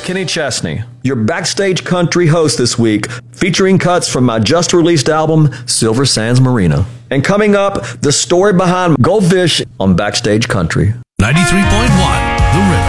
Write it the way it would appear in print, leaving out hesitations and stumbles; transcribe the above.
Kenny Chesney, your Backstage Country host this week, featuring cuts from my just-released album, Silver Sands Marina. And coming up, the story behind Goldfish on Backstage Country. 93.1 The Rhythm.